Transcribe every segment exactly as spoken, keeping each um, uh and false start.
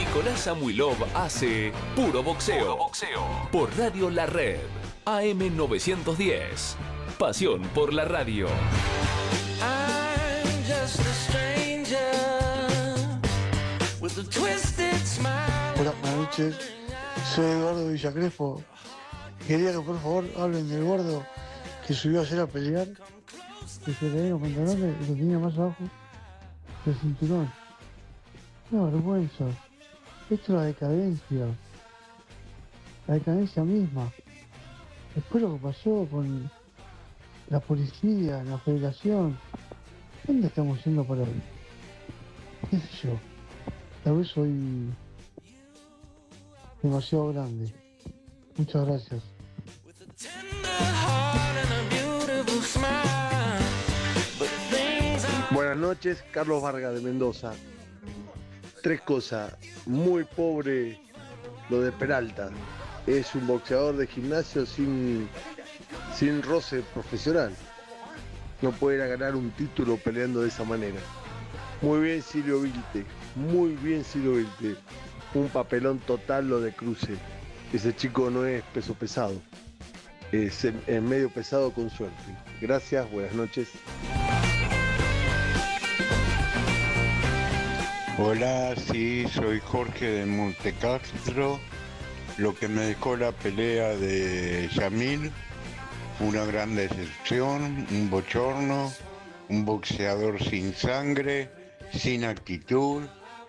Nicolás Samuilov hace Puro Boxeo. Puro Boxeo. Por Radio La Red. A M novecientos diez. Pasión por la radio. I'm just a stranger with a twisted smile. Hola, buenas noches. Soy Eduardo Villacrespo. Quería que por favor hablen del gordo que subió ayer a pelear, que se le dio los pantalones y lo tenía más abajo del cinturón. Una vergüenza. Esto es la decadencia. La decadencia misma. Después lo que pasó con la policía, la federación. ¿Dónde estamos yendo para hoy? ¿Qué sé yo? Tal vez soy demasiado grande. Muchas gracias. Buenas noches, Carlos Vargas de Mendoza. Tres cosas. Muy pobre lo de Peralta. Es un boxeador de gimnasio sin, sin roce profesional. No puede ir a ganar un título peleando de esa manera. Muy bien Silvio Vilte. Muy bien Silvio Vilte. Un papelón total lo de Cruce. Ese chico no es peso pesado. Es en, en medio pesado con suerte. Gracias, buenas noches. Hola, sí, soy Jorge de Montecastro. Lo que me dejó la pelea de Yamil, una gran decepción, un bochorno, un boxeador sin sangre, sin actitud,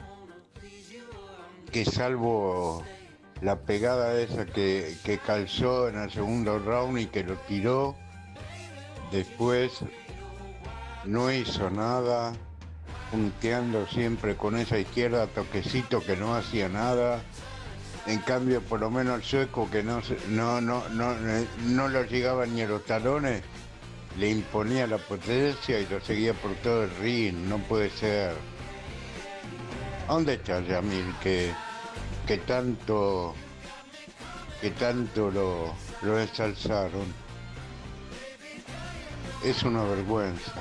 que salvo la pegada esa que, que calzó en el segundo round y que lo tiró, después no hizo nada, punteando siempre con esa izquierda, toquecito que no hacía nada. En cambio, por lo menos el sueco, que no, no, no, no, no lo llegaba ni a los talones, le imponía la potencia y lo seguía por todo el ring. No puede ser. ¿Dónde está Yamil que, que tanto, que tanto lo, lo ensalzaron? Es una vergüenza.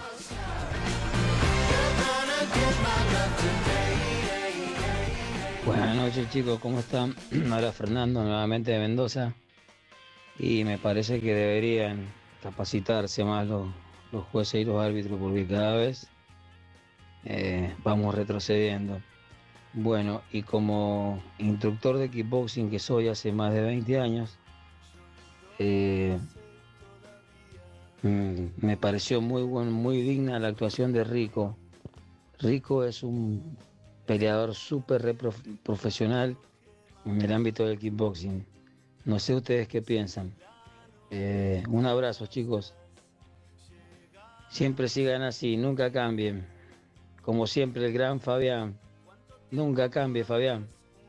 Buenas noches chicos, ¿cómo están? Ahora Fernando nuevamente de Mendoza y me parece que deberían capacitarse más los, los jueces y los árbitros porque cada vez eh, vamos retrocediendo. Bueno, y como instructor de kickboxing que soy hace más de veinte años, eh, me pareció muy, buen, muy digna la actuación de Rico. Rico es un peleador súper profesional en el ámbito del kickboxing. No sé ustedes qué piensan. Eh, un abrazo, chicos. Siempre sigan así, nunca cambien. Como siempre, el gran Fabián. Nunca cambie, Fabián.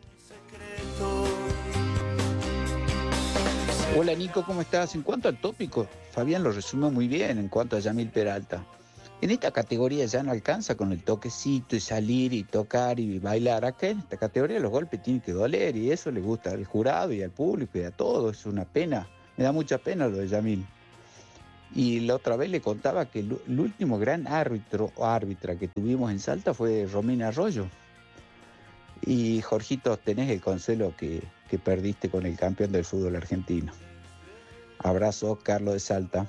Hola, Nico, ¿cómo estás? En cuanto al tópico, Fabián lo resumió muy bien en cuanto a Yamil Peralta. En esta categoría ya no alcanza con el toquecito y salir y tocar y bailar. Acá en esta categoría los golpes tienen que doler y eso le gusta al jurado y al público y a todos. Es una pena, me da mucha pena lo de Yamil. Y la otra vez le contaba que el, el último gran árbitro o árbitra que tuvimos en Salta fue Romina Arroyo. Y Jorgito, tenés el consuelo que, que perdiste con el campeón del fútbol argentino. Abrazo, Carlos de Salta.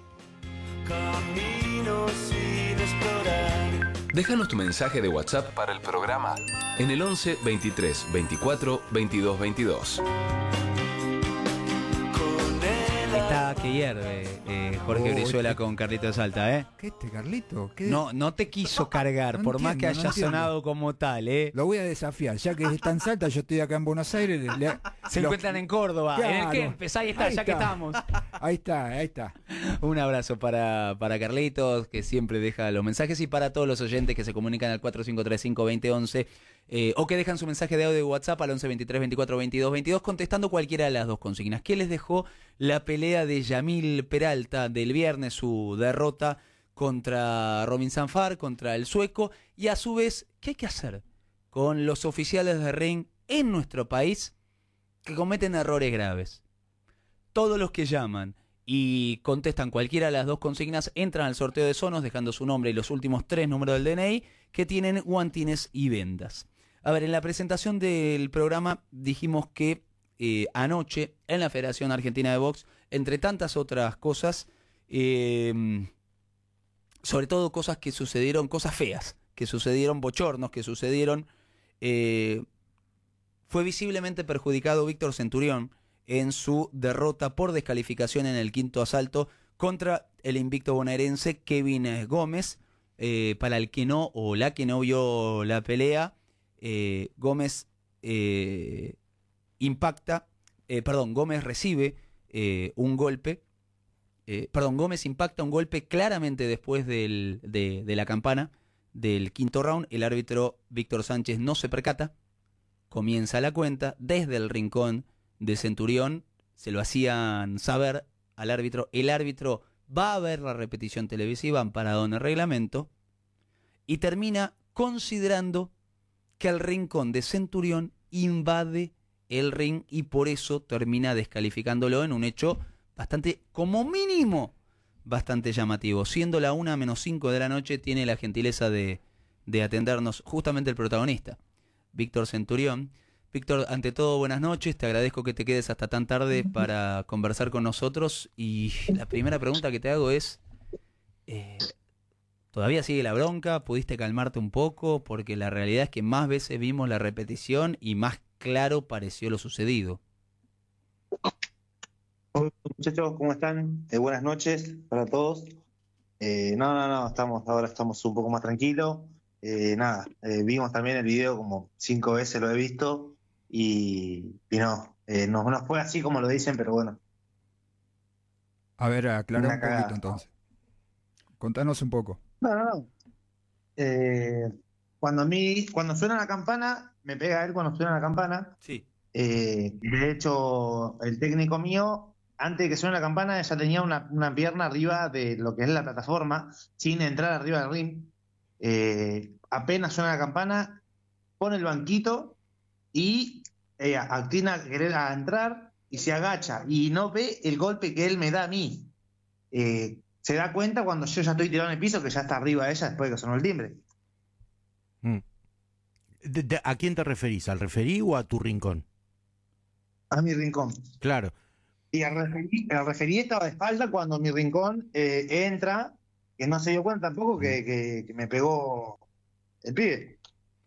Déjanos tu mensaje de WhatsApp para el programa en el once veintitrés veinticuatro veintidós veintidós. Está que hierve eh, Jorge Oh, Brizuela este- con Carlito de Salta, ¿eh? ¿Qué este, Carlito? ¿Qué? No, no te quiso cargar, No por más que entiendo, haya no entiendo. sonado como tal, ¿eh? Lo voy a desafiar, ya que está en Salta, yo estoy acá en Buenos Aires. le- Se lo- encuentran en Córdoba, en el Claro. Kempes, ahí está, Ahí ya que está. estamos. Ahí está, ahí está. Un abrazo para, para Carlitos, que siempre deja los mensajes, y para todos los oyentes que se comunican al cuatro cinco tres cinco dos cero once eh, o que dejan su mensaje de audio de WhatsApp al once veintitrés veinticuatro veintidós veintidós contestando cualquiera de las dos consignas. ¿Qué les dejó la pelea de Yamil Peralta del viernes, su derrota contra Robin Sanfar, contra el sueco? Y a su vez, ¿qué hay que hacer con los oficiales de ring en nuestro país que cometen errores graves? Todos los que llaman y contestan cualquiera de las dos consignas entran al sorteo de Sonos dejando su nombre y los últimos tres números del D N I, que tienen guantines y vendas. A ver, en la presentación del programa dijimos que eh, anoche en la Federación Argentina de Box, entre tantas otras cosas, eh, sobre todo cosas que sucedieron, cosas feas, que sucedieron, bochornos, que sucedieron, eh, fue visiblemente perjudicado Víctor Centurión en su derrota por descalificación en el quinto asalto contra el invicto bonaerense Kevin Gómez. Eh, para el que no o la que no vio la pelea, eh, Gómez eh, impacta, eh, perdón, Gómez recibe eh, un golpe, eh, perdón, Gómez impacta un golpe claramente después del, de, de la campana del quinto round. El árbitro Víctor Sánchez no se percata, comienza la cuenta desde el rincón de Centurión, se lo hacían saber al árbitro, el árbitro va a ver la repetición televisiva amparado en el reglamento y termina considerando que el rincón de Centurión invade el ring y por eso termina descalificándolo en un hecho bastante, como mínimo, bastante llamativo. Siendo la una menos cinco de la noche, tiene la gentileza de, de atendernos justamente el protagonista, Víctor Centurión. Víctor, ante todo, buenas noches, te agradezco que te quedes hasta tan tarde para conversar con nosotros y la primera pregunta que te hago es, eh, ¿todavía sigue la bronca? ¿Pudiste calmarte un poco? Porque la realidad es que más veces vimos la repetición y más claro pareció lo sucedido. Hola muchachos, ¿cómo están? Eh, buenas noches para todos. Eh, no, no, no, estamos, ahora estamos un poco más tranquilos. Eh, nada, eh, vimos también el video como cinco veces lo he visto. Y, y no, eh, no, no fue así como lo dicen, pero bueno. A ver, aclara un cagada. poquito entonces. Contanos un poco. No, no, no. Eh, cuando a mí, cuando suena la campana, me pega él cuando suena la campana. Sí. Eh, de hecho, el técnico mío, antes de que suene la campana, ya tenía una, una pierna arriba de lo que es la plataforma, sin entrar arriba del ring. Eh, apenas suena la campana, pone el banquito y eh, actina a querer a entrar y se agacha y no ve el golpe que él me da a mí. Eh, se da cuenta cuando yo ya estoy tirado en el piso que ya está arriba de ella después de que sonó el timbre. Mm. De, de, ¿A quién te referís? ¿Al referí o a tu rincón? A mi rincón. Claro. Y el referí, el referí estaba de espalda cuando mi rincón eh, entra, que no se dio cuenta tampoco que, que, que me pegó el pibe.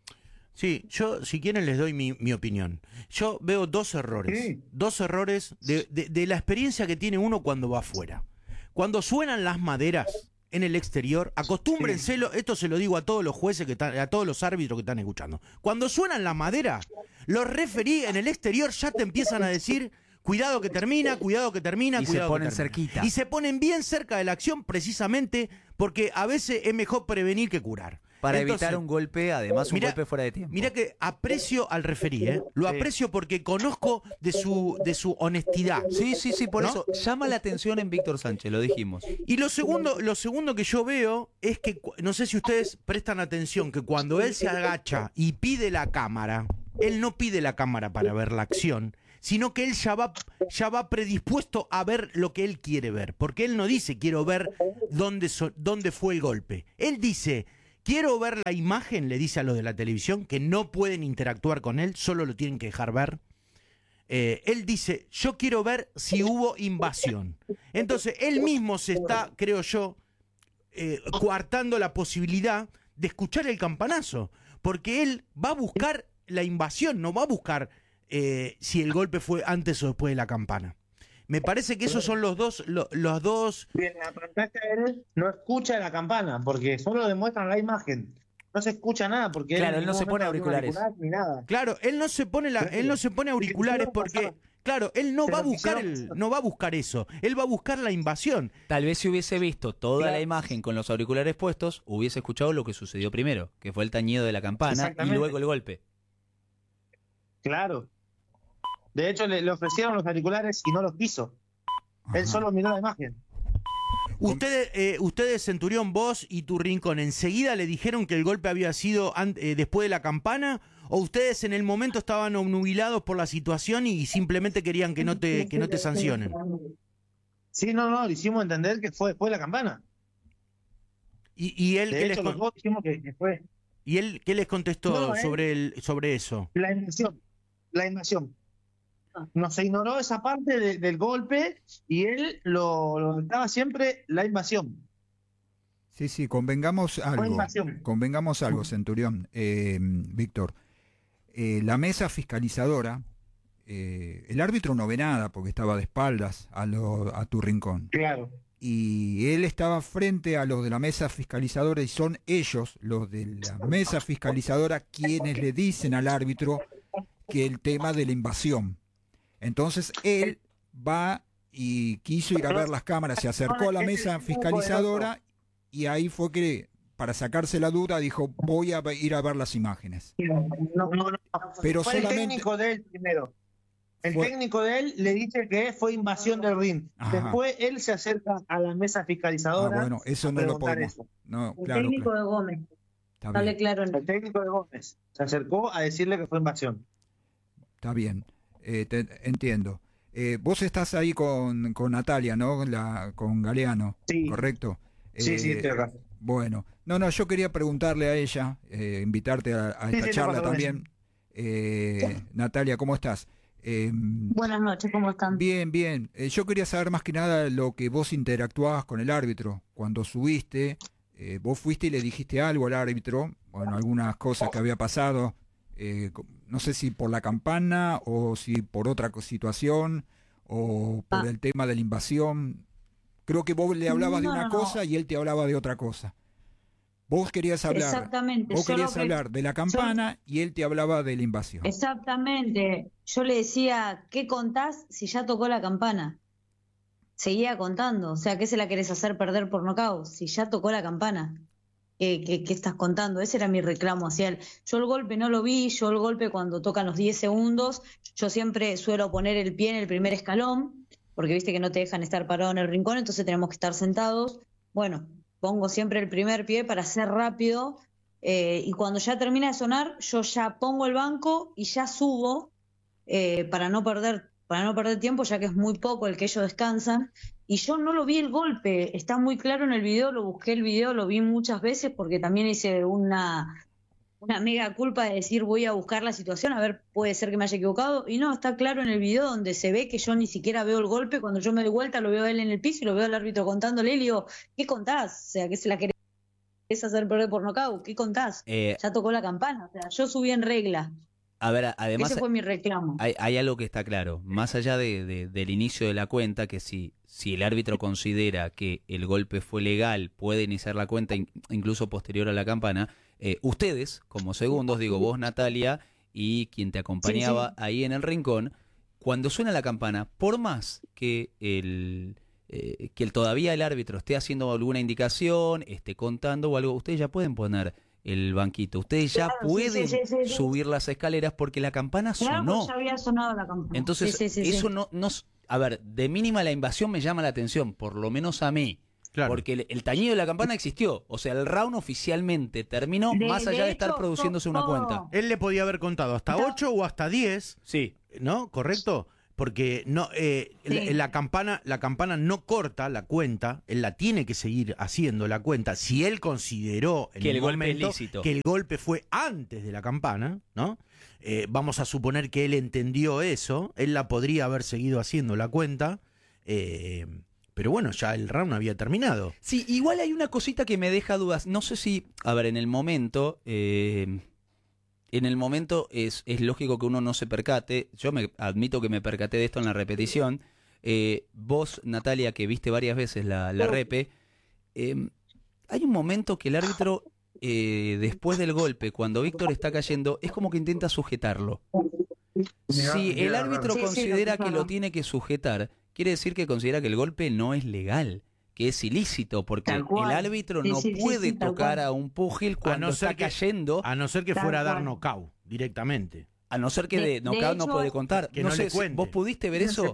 Sí, yo si quieren les doy mi, mi opinión. Yo veo dos errores, sí. dos errores de, de, de la experiencia que tiene uno cuando va afuera. Cuando suenan las maderas en el exterior, acostúmbrenselo, sí. Esto se lo digo a todos los jueces, que están, a todos los árbitros que están escuchando. Cuando suenan las maderas, los referí en el exterior ya te empiezan a decir, cuidado que termina, cuidado que termina, y cuidado se ponen que termina. cerquita. Y se ponen bien cerca de la acción precisamente porque a veces es mejor prevenir que curar. Para Entonces, evitar un golpe, además un mira, golpe fuera de tiempo. Mira que aprecio al referí, ¿eh? Lo Sí. aprecio porque conozco de su, de su honestidad. Sí, sí, sí, por ¿no? eso llama la atención en Víctor Sánchez, lo dijimos. Y lo segundo, lo segundo que yo veo es que, no sé si ustedes prestan atención, que cuando él se agacha y pide la cámara, él no pide la cámara para ver la acción, sino que él ya va, ya va predispuesto a ver lo que él quiere ver. Porque él no dice, quiero ver dónde, so, dónde fue el golpe. Él dice, quiero ver la imagen, le dice a los de la televisión, que no pueden interactuar con él, solo lo tienen que dejar ver. Eh, él dice, yo quiero ver si hubo invasión. Entonces, él mismo se está, creo yo, eh, coartando la posibilidad de escuchar el campanazo. Porque él va a buscar la invasión, no va a buscar eh, si el golpe fue antes o después de la campana. Me parece que esos son los dos, los, los dos. Bien, la pantalla él no escucha la campana, porque solo demuestran la imagen. No se escucha nada, porque claro, él, él no se pone auriculares. Auricular, ni nada. Claro, él no se pone la, él no se pone auriculares porque, claro, él no va a buscar el, no va a buscar eso. Él va a buscar la invasión. Tal vez si hubiese visto toda Claro. la imagen con los auriculares puestos, hubiese escuchado lo que sucedió primero, que fue el tañido de la campana y Exactamente. luego el golpe. Claro. De hecho, le, le ofrecieron los auriculares y no los quiso. Él solo miró la imagen. Ustedes, eh, ustedes, Centurión, vos y tu rincón, ¿enseguida le dijeron que el golpe había sido an- eh, después de la campana? ¿O ustedes en el momento estaban obnubilados por la situación y simplemente querían que no te, que no te sancionen? Sí, no, no, le hicimos entender que fue después de la campana. Y, y él, De él hecho, es los con- dos dijimos que, que fue. ¿Y él qué les contestó No, él- sobre, el, sobre eso? La invasión. La invasión. No se ignoró esa parte de- del golpe y él lo, lo estaba siempre la invasión. Sí, sí, convengamos algo. invasión. Convengamos algo, Centurión, eh, Víctor. Eh, la mesa fiscalizadora, eh, el árbitro no ve nada porque estaba de espaldas a, lo, a tu rincón. Claro. Y él estaba frente a los de la mesa fiscalizadora y son ellos, los de la mesa fiscalizadora, quienes le dicen al árbitro que el tema de la invasión. Entonces él va y quiso ir a ver las cámaras, se acercó a la mesa fiscalizadora y ahí fue que, para sacarse la duda, dijo, voy a ir a ver las imágenes. No, no, no. Pero fue solamente- el técnico de él primero. El Fue- técnico de él le dice que fue invasión del ring. Ajá. Después él se acerca a la mesa Ah, fiscalizadora. bueno, eso a no lo preguntar podemos. eso. No, El claro, técnico claro, de Gómez. está Hable bien, claro. en- El técnico de Gómez se acercó a decirle que fue invasión. está bien. Eh, te- entiendo. Eh, vos estás ahí con, con Natalia, ¿no? La, con Galeano, Sí. ¿correcto? Sí, sí, Eh, estoy acá. Bueno, no, no, yo quería preguntarle a ella, eh, invitarte a, a Sí, esta sí, charla no pasa también. Eh, Natalia, ¿cómo estás? Eh, Buenas noches, ¿cómo están? bien, bien. Eh, yo quería saber más que nada lo que vos interactuabas con el árbitro. Cuando subiste, eh, vos fuiste y le dijiste algo al árbitro, bueno, algunas cosas que había pasado, eh, co- no sé si por la campana o si por otra co- situación o por Ah. el tema de la invasión. Creo que vos le hablabas de No, una no, no. cosa y él te hablaba de otra cosa. Vos querías hablar, Exactamente. vos yo querías lo que- hablar de la campana y él te hablaba de la invasión. Exactamente. Yo le decía, ¿qué contás si ya tocó la campana? Seguía contando. O sea, ¿qué se la querés hacer perder por nocaut? Si ya tocó la campana. ¿Qué, qué, qué estás contando? Ese era mi reclamo hacia él. Yo el golpe no lo vi, yo el golpe cuando tocan los diez segundos, yo siempre suelo poner el pie en el primer escalón, porque viste que no te dejan estar parado en el rincón, entonces tenemos que estar sentados. Bueno, pongo siempre el primer pie para ser rápido, eh, y cuando ya termina de sonar, yo ya pongo el banco y ya subo, eh, para no perder, para no perder tiempo, ya que es muy poco el que ellos descansan. Y yo no lo vi el golpe, está muy claro en el video, lo busqué el video, lo vi muchas veces porque también hice una, una mega culpa de decir voy a buscar la situación, a ver, puede ser que me haya equivocado. Y no, está claro en el video donde se ve que yo ni siquiera veo el golpe, cuando yo me doy vuelta lo veo a él en el piso y lo veo al árbitro contándole y le digo, ¿qué contás? O sea, ¿qué se la querés hacer perder por nocaut? ¿Qué contás? Eh, Ya tocó la campana, o sea, yo subí en regla. a ver, además Ese fue mi reclamo. hay, hay algo que está claro, más allá de, de- del inicio de la cuenta, que si, si el árbitro considera que el golpe fue legal, puede iniciar la cuenta in- incluso posterior a la campana. Eh, ustedes, como segundos, digo vos, Natalia, y quien te acompañaba Sí, ahí en el rincón, cuando suena la campana, por más que el, eh, que el, todavía el árbitro esté haciendo alguna indicación, esté contando o algo, ustedes ya pueden poner el banquito, ustedes ya Claro, sí, pueden sí, sí, sí, sí. subir las escaleras porque la campana Claro, sonó. porque ya había sonado la campana. Entonces, Sí, sí, sí, eso sí. no, no... A ver, de mínima la invasión me llama la atención, por lo menos a mí. Claro. Porque el, el tañido de la campana existió. O sea, el round oficialmente terminó, De- más allá de de estar hecho, produciéndose una todo- cuenta. Él le podía haber contado hasta No. ocho o hasta diez, Sí. ¿no? ¿Correcto? Porque no, eh, Sí. la, la campana, la campana no corta la cuenta, él la tiene que seguir haciendo la cuenta. Si él consideró en Que el un golpe es momento lícito. que el golpe fue antes de la campana, ¿no? Eh, vamos a suponer que él entendió eso, él la podría haber seguido haciendo la cuenta, eh, pero bueno, ya el round había terminado. Sí, igual hay una cosita que me deja dudas. No sé si, a ver, en el momento, eh, en el momento es, es lógico que uno no se percate. Yo me admito que me percaté de esto en la repetición. Eh, vos, Natalia, que viste varias veces la, la repe, eh, hay un momento que el árbitro, eh, después del golpe, cuando Víctor está cayendo, es como que intenta sujetarlo. Si el árbitro Sí, sí, considera lo que fijaron. lo tiene que sujetar, quiere decir que considera que el golpe no es legal, que es ilícito, porque Tal cual. el árbitro Sí, no sí, sí, puede sí, tal tocar cual. a un púgil cuando no está ser que- cayendo, A no ser que Tal fuera a dar cual. knockout directamente. a no ser que De- de de knockout no hecho, puede contar. que no no sé, le si cuente. ¿vos pudiste ver eso?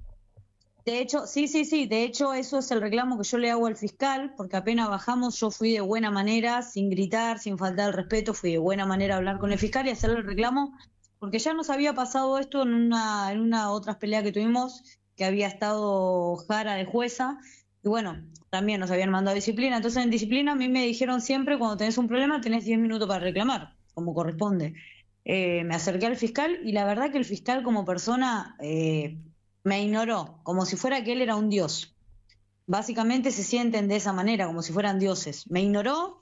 De hecho, sí, sí, sí, de hecho eso es el reclamo que yo le hago al fiscal, porque apenas bajamos yo fui de buena manera, sin gritar, sin faltar el respeto, fui de buena manera a hablar con el fiscal y hacerle el reclamo, porque ya nos había pasado esto en una en una otras peleas que tuvimos, que había estado Jara de jueza, y bueno, también nos habían mandado a disciplina. Entonces en disciplina a mí me dijeron siempre, cuando tenés un problema tenés diez minutos para reclamar, como corresponde. Eh, me acerqué al fiscal y la verdad que el fiscal como persona eh, me ignoró, como si fuera que él era un dios. Básicamente se sienten de esa manera, como si fueran dioses. Me ignoró,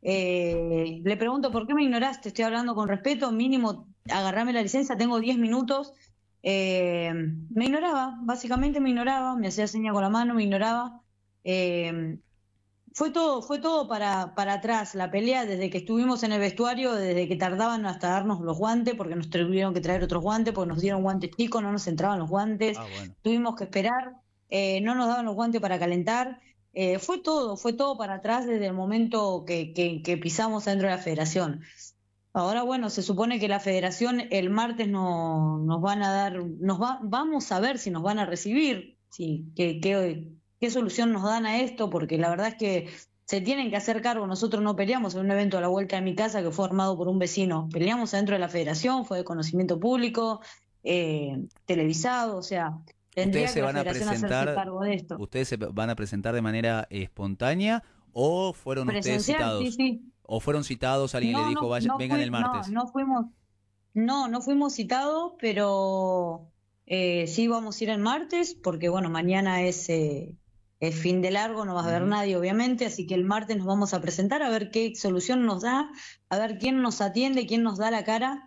eh, le pregunto, ¿por qué me ignoraste? Estoy hablando con respeto, mínimo agarrame la licencia, tengo diez minutos. Eh, me ignoraba, básicamente me ignoraba, me hacía seña con la mano, me ignoraba. Eh, fue todo, fue todo para, para atrás, la pelea desde que estuvimos en el vestuario, desde que tardaban hasta darnos los guantes, porque nos tuvieron que traer otros guantes, porque nos dieron guantes chicos, no nos entraban los guantes, Ah, bueno. tuvimos que esperar, eh, no nos daban los guantes para calentar. Eh, fue todo, fue todo para atrás desde el momento que, que, que pisamos dentro de la federación. Ahora, bueno, se supone que la federación el martes no, nos van a dar, nos va, vamos a ver si nos van a recibir, sí, qué, qué, qué solución nos dan a esto, porque la verdad es que se tienen que hacer cargo. Nosotros no peleamos en un evento a la vuelta de mi casa que fue armado por un vecino, peleamos dentro de la federación, fue de conocimiento público, eh, televisado, o sea, tendría Ustedes que se la van a federación hacerse presentar, cargo de esto. ustedes se van a presentar de manera espontánea o fueron ustedes Presencial, citados. sí, sí. O fueron citados, alguien No, le dijo, no, vaya, no vengan fui- el martes. No, no fuimos, no, no fuimos citados, pero eh, sí vamos a ir el martes, porque bueno, mañana es, eh, es fin de largo, no va a haber Ujú. nadie, obviamente, así que el martes nos vamos a presentar a ver qué solución nos da, a ver quién nos atiende, quién nos da la cara.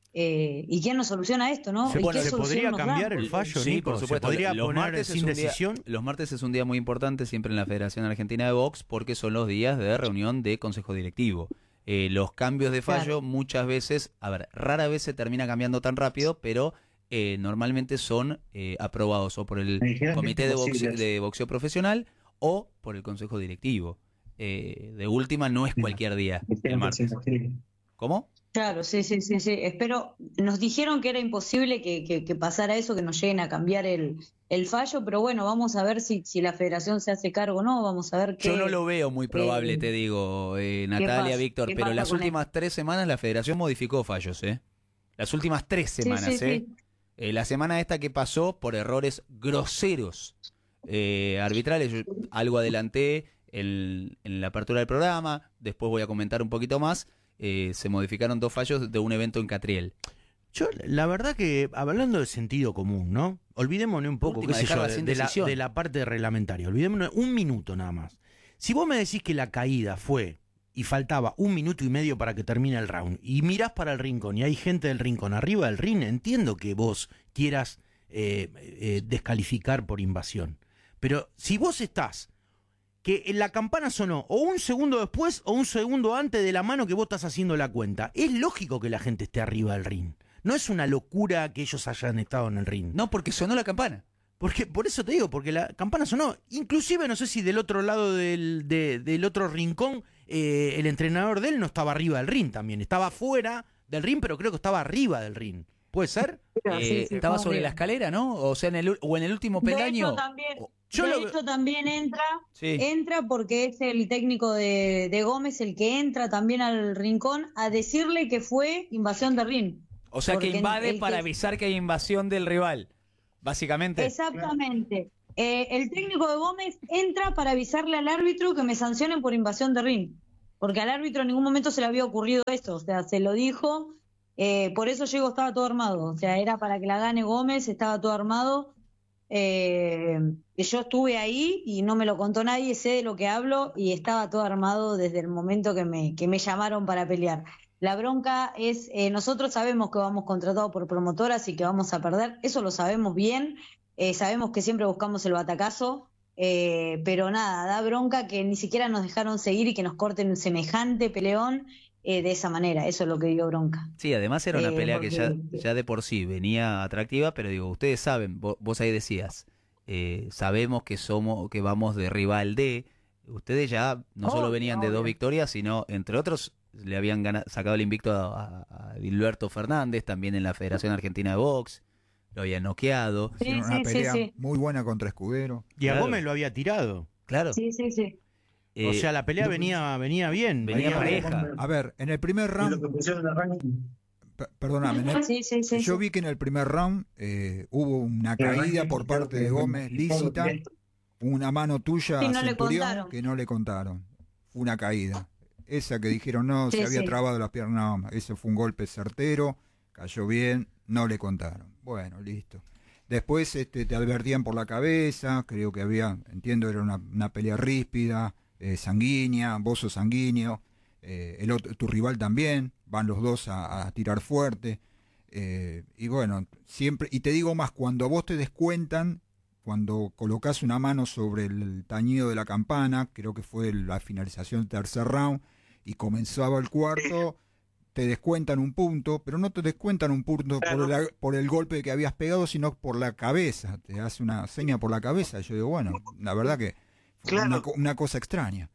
Eh, ¿Y quién nos soluciona esto, no? Se- ¿Y qué ¿se solución podría nos da? cambiar el fallo, Sí, Nico? por ¿Se supuesto. podría los poner martes sin es un día- decisión? los martes es un día muy importante siempre en la Federación Argentina de Box porque son los días de reunión de consejo directivo. Eh, los cambios de fallo Claro. muchas veces, a ver, rara vez se termina cambiando tan rápido, pero eh, normalmente son eh, aprobados o por el Me dijeron que Comité de es boxeo, imposible. de boxeo Profesional o por el consejo directivo. Eh, de última no es cualquier día, el martes. ¿Cómo? Claro, sí, sí, sí, sí. Espero, nos dijeron que era imposible que, que, que pasara eso, que nos lleguen a cambiar el, el fallo, pero bueno, vamos a ver si, si la federación se hace cargo o no, vamos a ver qué... Yo no lo veo muy probable, eh, te digo, eh, Natalia, pasa? Víctor, ¿Qué pero pasa las con últimas tres semanas la federación modificó fallos, ¿eh? Las últimas tres Sí, semanas, sí, ¿eh? sí. Eh, La semana esta que pasó por errores groseros eh, arbitrales, yo algo adelanté en, en la apertura del programa, después voy a comentar un poquito más, eh, se modificaron dos fallos de un evento en Catriel. Yo, la verdad que, hablando de sentido común, ¿no? Olvidémonos un poco, Última, qué sé yo, dejarla de, sin de la, decisión. de la parte reglamentaria. Olvidémonos un minuto nada más. Si vos me decís que la caída fue y faltaba un minuto y medio para que termine el round, y mirás para el rincón y hay gente del rincón arriba del ring, entiendo que vos quieras eh, eh, descalificar por invasión. Pero si vos estás, que en la campana sonó o un segundo después o un segundo antes de la mano que vos estás haciendo la cuenta, es lógico que la gente esté arriba del ring. No es una locura que ellos hayan estado en el ring. No, porque sonó la campana. Porque, por eso te digo, porque la campana sonó. Inclusive, no sé si del otro lado del, de- del otro rincón, eh, el entrenador de él no estaba arriba del ring también. Estaba fuera del ring, pero creo que estaba arriba del ring. ¿Puede ser? Eh, estaba sobre la escalera, ¿no? O sea, en el, u- o en el último De peldaño. hecho, también, Yo de lo- hecho, también entra, Sí. entra porque es el técnico de, de Gómez el que entra también al rincón a decirle que fue invasión de ring. O sea, que Porque invade el que- para avisar que hay invasión del rival, básicamente. Exactamente. Eh, el técnico de Gómez entra para avisarle al árbitro que me sancionen por invasión de ring. Porque al árbitro en ningún momento se le había ocurrido esto. O sea, se lo dijo. Eh, por eso llegó, estaba todo armado. O sea, era para que la gane Gómez, estaba todo armado. Eh, que yo estuve ahí y no me lo contó nadie, sé de lo que hablo y estaba todo armado desde el momento que me, que me llamaron para pelear. La bronca es, eh, nosotros sabemos que vamos contratados por promotoras y que vamos a perder, eso lo sabemos bien, eh, sabemos que siempre buscamos el batacazo, eh, pero nada, da bronca que ni siquiera nos dejaron seguir y que nos corten un semejante peleón eh, de esa manera, eso es lo que dio bronca. Sí, además era una Eh, pelea que ya, porque- ya de por sí venía atractiva, pero digo, ustedes saben, vos, vos ahí decías, eh, sabemos que somos, que vamos de rival de, ustedes ya no solo Obvio, venían de dos obvio. victorias, sino, entre otros, le habían gana- sacado el invicto a, a, a Dilberto Fernández, también en la Federación Argentina de Box, lo habían noqueado. Sí, Hicieron una sí, sí, pelea sí. muy buena contra Escudero. Y a Claro. Gómez lo había tirado. Claro. Sí, sí, sí. o Eh, sea, la pelea venía, venía bien. venía pareja. A ver, en el primer round, per- perdóname, en el- Sí, sí, sí, yo sí. vi que en el primer round eh, hubo una caída por parte de Gómez lícita una mano tuya Sí, a no le Centurión contaron. que no le contaron. Fue una caída. Esa que dijeron, no, Sí, se había sí. trabado las piernas. No, ese fue un golpe certero, cayó bien, no le contaron. Bueno, listo. Después este, te advertían por la cabeza, creo que había, entiendo, era una, una pelea ríspida, eh, sanguínea, vos sos sanguíneo, eh, el otro, tu rival también, van los dos a, a tirar fuerte. Eh, y bueno, siempre, y te digo más, cuando vos te descuentan, cuando colocas una mano sobre el tañido de la campana, creo que fue la finalización del tercer round, y comenzaba el cuarto, te descuentan un punto, pero no te descuentan un punto por, la, por el golpe que habías pegado, sino por la cabeza, te hace una seña por la cabeza. Yo digo, bueno, la verdad que fue Claro. una, co- una cosa extraña.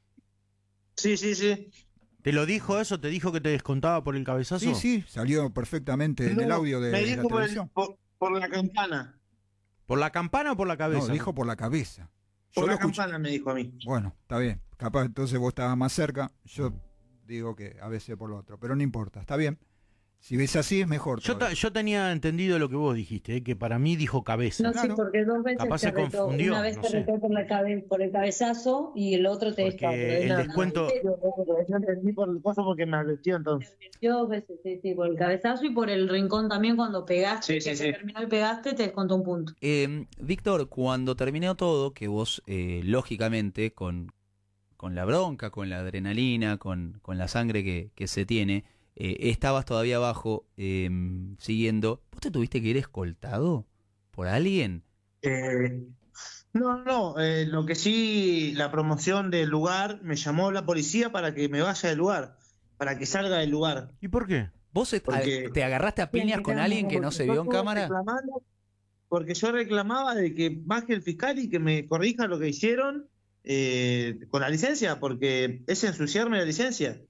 Sí, sí, sí. ¿Te lo dijo eso? ¿Te dijo que te descontaba por el cabezazo? Sí, sí, salió perfectamente en No, el audio de, me de dijo la por, el- televisión. por- por la campana. ¿Por la campana o por la cabeza? No, dijo por la cabeza. Por Yo la lo escuché. campana me dijo a mí. Bueno, está bien. Capaz entonces vos estabas más cerca. Yo digo que a veces por lo otro, pero no importa, está bien. Si ves así es mejor. Yo, ta- todavía. yo tenía entendido lo que vos dijiste, eh, que para mí dijo cabeza. No, sí, porque dos veces Capaz te se retó. confundió, Una vez no te sé. retó por, la cabe- por el cabezazo y el otro te Porque descartó. el descuento- Yo entendí por el coso porque me advirtió entonces. Yo dos veces, sí, sí, por el cabezazo y por el rincón también cuando pegaste, Sí, sí, que sí. se terminó y pegaste, te descontó un punto. Eh, Víctor, cuando terminó todo, que vos, eh, lógicamente, con, con la bronca, con la adrenalina, con, con la sangre que, que se tiene, eh, estabas todavía abajo eh, siguiendo. ¿Vos te tuviste que ir escoltado por alguien? Eh, no, no, eh, lo que sí, la promoción del lugar me llamó la policía para que me vaya del lugar, para que salga del lugar. ¿Y por qué? ¿Vos est- Porque- a- te agarraste a piñas con alguien que no se vio en Yo estuve cámara? reclamando- Porque yo reclamaba de que baje el fiscal y que me corrija lo que hicieron eh, con la licencia, porque es ensuciarme la licencia.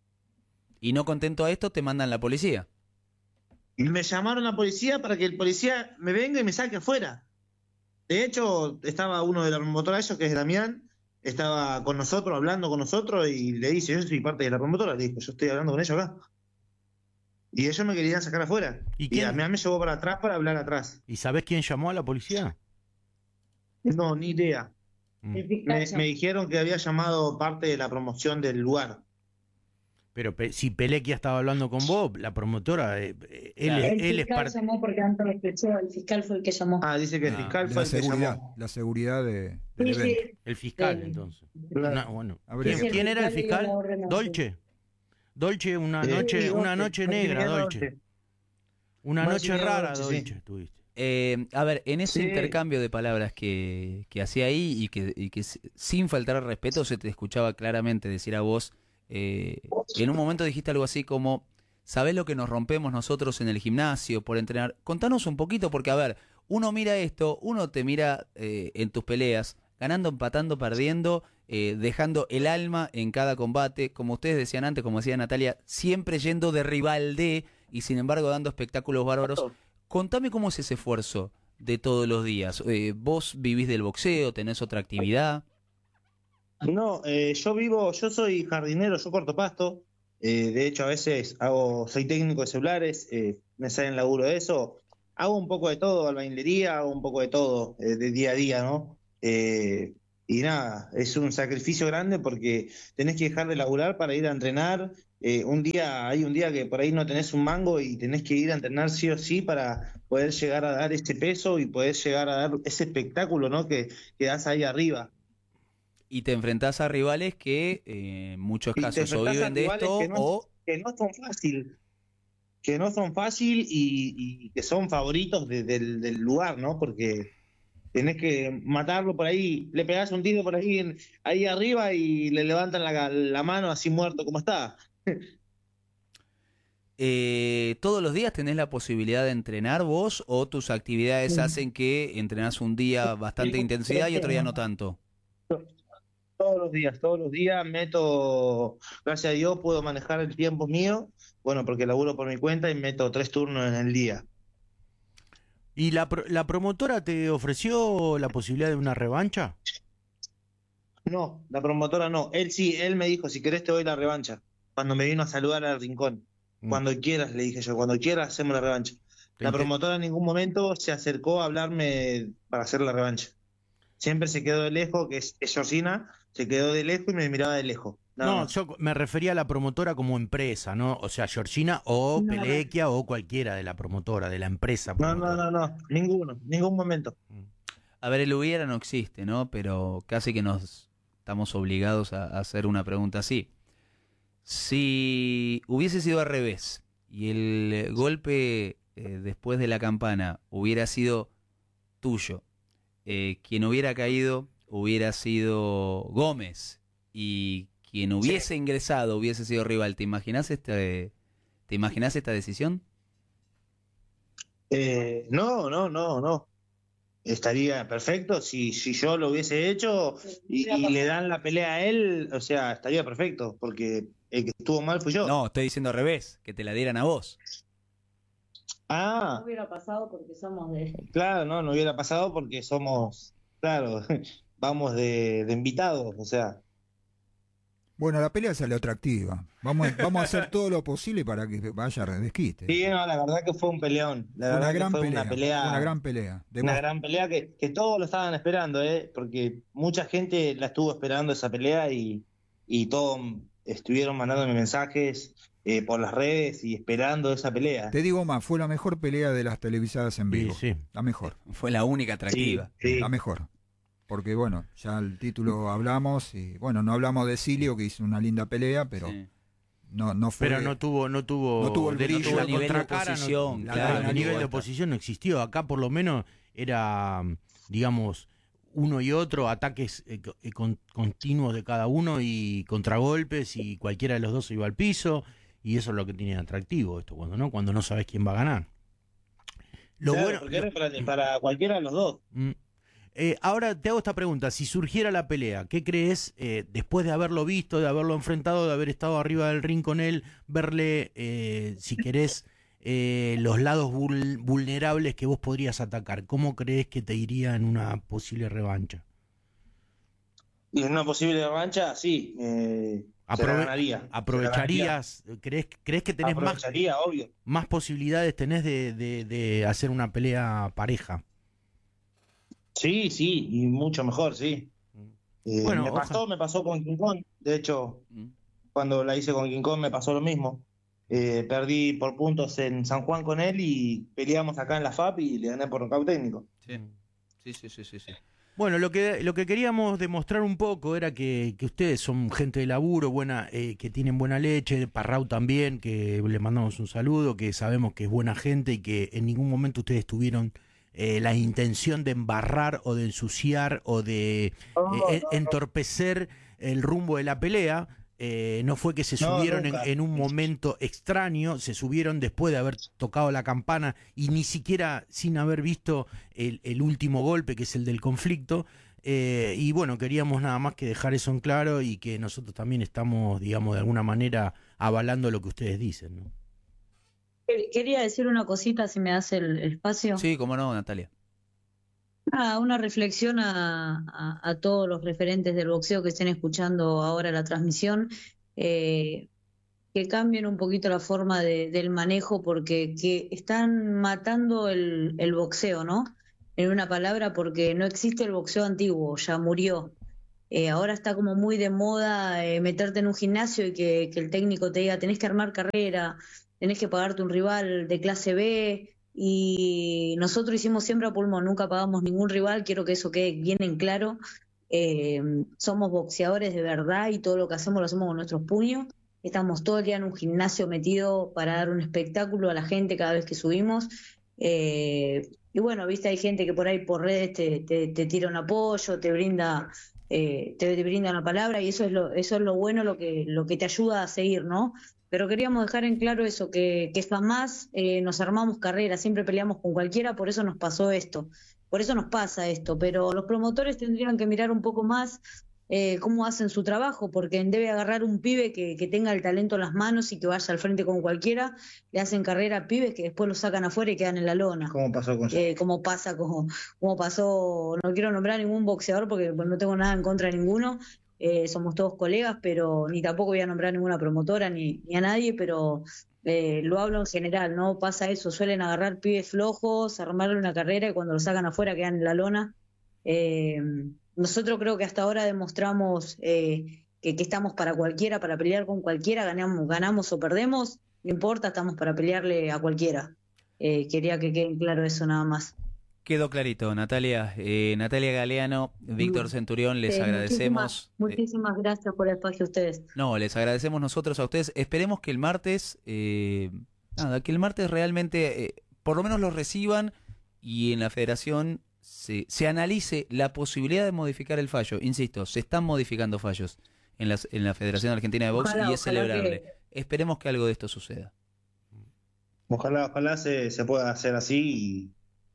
Y no contento a esto, te mandan la policía. Y me llamaron a la policía para que el policía me venga y me saque afuera. De hecho, estaba uno de la promotora de ellos, que es Damián, estaba con nosotros, hablando con nosotros, y le dice, yo soy parte de la promotora, le dijo, yo estoy hablando con ellos acá. Y ellos me querían sacar afuera. ¿Y Y, quién? Damián me llevó para atrás para hablar atrás. ¿Y sabés quién llamó a la policía? No, ni idea. Mm. El fiscal Me, llamó. me dijeron que había llamado parte de la promoción del lugar. Pero pe- si Pelequia estaba hablando con vos, la promotora, eh, eh, él, El es- él es fiscal parte... llamó porque antes lo escuchó, el fiscal fue el que llamó. Ah, dice que el Ah, fiscal La fue el que seguridad, llamó. la seguridad de, Sí, del sí, evento. El fiscal, Sí. entonces. Claro. Una- bueno. Habría ¿Quién, que- quién era el el fiscal fiscal? dio la orden así. Dolce. Dolce, una Eh, noche, sí, una Dolce, noche Maximiliano negra, Dolce. Dolce. Una noche Maximiliano rara, Dolce, sí. Dolce, tuviste. Eh, a ver, en ese Sí. intercambio de palabras que, que hacía ahí y que, y que s- sin faltar al respeto se te escuchaba claramente decir a vos, eh, en un momento dijiste algo así como, ¿sabés lo que nos rompemos nosotros en el gimnasio por entrenar? Contanos un poquito porque, a ver, uno mira esto, uno te mira eh, en tus peleas, ganando, empatando, perdiendo, eh, dejando el alma en cada combate, como ustedes decían antes, como decía Natalia, siempre yendo de rival de y sin embargo dando espectáculos bárbaros. Contame cómo es ese esfuerzo de todos los días. Eh, ¿Vos vivís del boxeo? ¿Tenés otra actividad? No, eh, yo vivo, yo soy jardinero, yo corto pasto. Eh, de hecho, a veces hago, soy técnico de celulares, eh, me salen laburo de eso. Hago un poco de todo, albañilería, hago un poco de todo, eh, de día a día, ¿no? Eh, y nada, es un sacrificio grande porque tenés que dejar de laburar para ir a entrenar. Eh, un día, hay un día que por ahí no tenés un mango y tenés que ir a entrenar sí o sí para poder llegar a dar ese peso y poder llegar a dar ese espectáculo, ¿no? Que, que das ahí arriba. Y te enfrentás a rivales que eh, en muchos Y te casos o enfrentás a viven de rivales esto que no, o... que no son fácil, que no son fácil y, y que son favoritos de- del, del lugar, ¿no? Porque tenés que matarlo por ahí, le pegás un tiro por ahí, en- ahí arriba y le levantan la, la mano así muerto como está. Eh, ¿Todos los días tenés la posibilidad de entrenar vos o tus actividades Sí. hacen que entrenás un día bastante intensidad y otro día no tanto? Todos los días, todos los días meto, gracias a Dios puedo manejar el tiempo mío, bueno, porque laburo por mi cuenta y meto tres turnos en el día. ¿Y la, pro- la promotora te ofreció la posibilidad de una revancha? No, la promotora no. Él sí, él me dijo, si querés te doy la revancha. Cuando me vino a saludar al rincón. Mm. Cuando quieras, le dije yo, cuando quieras hacemos la revancha. ¿Te La inter- promotora en ningún momento se acercó a hablarme para hacer la revancha. siempre se quedó de lejos, que es, es Georgina, se quedó de lejos y me miraba de lejos. Nada No, más. yo me refería a la promotora como empresa, ¿no? O sea, Georgina o No. Pelequia o cualquiera de la promotora, de la empresa. No, no, no, no, ninguno, ningún momento. A ver, el hubiera no existe, ¿no? Pero casi que nos estamos obligados a, a hacer una pregunta así. Si hubiese sido al revés y el golpe eh, después de la campana hubiera sido tuyo, eh, quien hubiera caído hubiera sido Gómez y quien hubiese sí. ingresado hubiese sido rival, ¿te imaginás este, te imaginás esta decisión? Eh, no, no, no, no. Estaría perfecto si, si yo lo hubiese hecho y, y le dan la pelea a él, o sea, estaría perfecto, porque el que estuvo mal fui yo. No, estoy diciendo al revés, que te la dieran a vos. Ah. No hubiera pasado porque somos de... Claro, no, no hubiera pasado porque somos, claro, vamos de, de invitados, o sea. Bueno, la pelea salió atractiva. Vamos, vamos a hacer todo lo posible para que vaya a desquite. Sí, no, la verdad que fue un peleón. La Fue verdad una gran que fue pelea, una pelea. fue una gran pelea. De Una vos. gran pelea que, que todos lo estaban esperando, ¿eh? Porque mucha gente la estuvo esperando esa pelea y, y todos estuvieron mandándome mensajes eh, por las redes y esperando esa pelea. Te digo más, fue la mejor pelea de las televisadas en vivo. Sí, sí. La mejor. Fue la única atractiva. Sí, sí. La mejor. Porque bueno, ya el título hablamos y bueno, no hablamos de Silio que hizo una linda pelea, pero Sí. no no fue Pero no tuvo, no tuvo, no tuvo el de- brillo, la a nivel de contracara, no- oposición, la- claro, a no nivel tuvo de esta. oposición no existió. Acá por lo menos era, digamos, uno y otro, ataques eh, co- eh, con- continuos de cada uno y contragolpes y cualquiera de los dos se iba al piso y eso es lo que tiene atractivo esto, cuando no, cuando no sabes quién va a ganar. Lo Claro, bueno, porque era para, para cualquiera de los dos. Mm. Eh, ahora te hago esta pregunta, si surgiera la pelea, ¿qué crees eh, después de haberlo visto, de haberlo enfrentado, de haber estado arriba del ring con él, verle, eh, si querés, eh, los lados vul- vulnerables que vos podrías atacar? ¿Cómo crees que te iría en una posible revancha? Y en una posible revancha, sí, eh, se la Aprove- ganaría. Se la ¿Aprovecharías, crees, crees que tenés más, Aprovecharía, obvio. más posibilidades tenés de, de- de hacer una pelea pareja? Sí, sí, y mucho mejor, sí. Eh, Bueno, me oja- pasó, me pasó con King Kong. De hecho, Mm. cuando la hice con King Kong me pasó lo mismo. Eh, perdí por puntos en San Juan con él y peleamos acá en la F A P y le gané por nocaut técnico. Sí, sí, sí, sí, sí, sí. Bueno, lo que, lo que queríamos demostrar un poco era que, que ustedes son gente de laburo, buena, eh, que tienen buena leche, Parrau también, que le mandamos un saludo, que sabemos que es buena gente y que en ningún momento ustedes tuvieron eh, la intención de embarrar o de ensuciar o de eh, en- entorpecer el rumbo de la pelea. Eh, no fue que se No, subieron en, nunca. en un momento extraño, se subieron después de haber tocado la campana y ni siquiera sin haber visto el, el último golpe, que es el del conflicto. Eh, y bueno, queríamos nada más que dejar eso en claro y que nosotros también estamos, digamos, de alguna manera avalando lo que ustedes dicen, ¿no? Quería decir una cosita, si me das el, el espacio. Sí, cómo no, Natalia. Ah, una reflexión a, a- a todos los referentes del boxeo que estén escuchando ahora la transmisión, eh, que cambien un poquito la forma de- del manejo porque que están matando el, el boxeo, ¿no? En una palabra, porque no existe el boxeo antiguo, ya murió. Eh, ahora está como muy de moda eh, meterte en un gimnasio y que, que el técnico te diga tenés que armar carrera, tenés que pagarte un rival de clase B, y nosotros hicimos siempre a pulmón, nunca pagamos ningún rival, quiero que eso quede bien en claro. Eh, somos boxeadores de verdad y todo lo que hacemos lo hacemos con nuestros puños. Estamos todo el día en un gimnasio metido para dar un espectáculo a la gente cada vez que subimos. Eh, y bueno, viste, hay gente que por ahí por redes te, te, te tira un apoyo, te brinda, eh, te, te brinda una palabra, y eso es lo, eso es lo bueno, lo que, lo que te ayuda a seguir, ¿no? Pero queríamos dejar en claro eso, que, que jamás eh, nos armamos carrera, siempre peleamos con cualquiera, por eso nos pasó esto, por eso nos pasa esto, pero los promotores tendrían que mirar un poco más eh, cómo hacen su trabajo, porque debe agarrar un pibe que, que tenga el talento en las manos y que vaya al frente con cualquiera, le hacen carrera a pibes que después los sacan afuera y quedan en la lona. ¿Cómo pasó con Eh, como pasa, como, como pasó, no quiero nombrar ningún boxeador porque pues, no tengo nada en contra de ninguno, eh, somos todos colegas, pero ni tampoco voy a nombrar ninguna promotora ni, ni a nadie, pero eh, lo hablo en general, ¿no? Pasa eso, suelen agarrar pibes flojos, armarle una carrera y cuando lo sacan afuera quedan en la lona. Eh, nosotros creo que hasta ahora demostramos eh, que, que estamos para cualquiera, para pelear con cualquiera, ganamos, ganamos o perdemos, no importa, estamos para pelearle a cualquiera. Eh, quería que quede claro eso nada más. Quedó clarito, Natalia. Eh, Natalia Galeano, Víctor Centurión, les Eh, agradecemos. Muchísimas, muchísimas gracias por el espacio a ustedes. No, les agradecemos nosotros a ustedes. Esperemos que el martes, eh, nada, que el martes realmente, eh, por lo menos los reciban y en la federación se, se analice la posibilidad de modificar el fallo. Insisto, se están modificando fallos en, las, en la Federación Argentina de Box Ojalá, y es ojalá celebrable. que- Esperemos que algo de esto suceda. Ojalá, ojalá se, se pueda hacer así y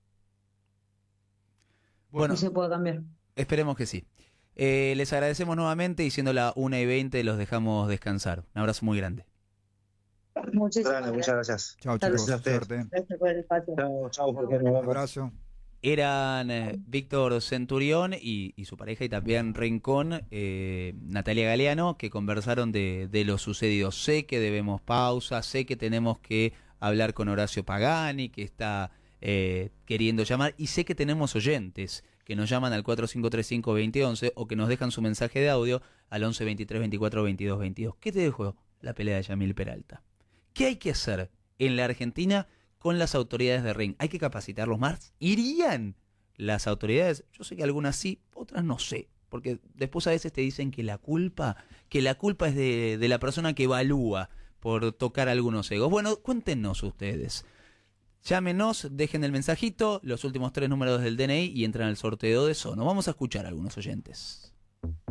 Bueno, No se puede cambiar. esperemos que sí. Eh, les agradecemos nuevamente y siendo la una y veinte los dejamos descansar. Un abrazo muy grande. Muchísimas Grande, muchas gracias. Chao, Gracias chicos. a ustedes. Suerte. gracias por el espacio. Chao, chao, Jorge, nos Un vemos. abrazo. Eran eh, Víctor Centurión y, y su pareja y también Rincón, eh, Natalia Galeano, que conversaron de, de lo sucedido. Sé que debemos pausa, sé que tenemos que hablar con Horacio Pagani, que está eh, queriendo llamar, y sé que tenemos oyentes que nos llaman al cuatro cinco tres cinco, dos cero uno uno o que nos dejan su mensaje de audio al once veintitrés veinticuatro veintidós veintidós. ¿Qué te dejó la pelea de Yamil Peralta? ¿Qué hay que hacer en la Argentina con las autoridades de ring? ¿Hay que capacitarlos más? ¿Irían las autoridades? Yo sé que algunas sí, otras no sé. Porque después a veces te dicen que la culpa, que la culpa es de, de la persona que evalúa por tocar algunos egos. Bueno, cuéntenos ustedes. Llámenos, dejen el mensajito, los últimos tres números del D N I y entran al sorteo de Sono. Vamos a escuchar a algunos oyentes.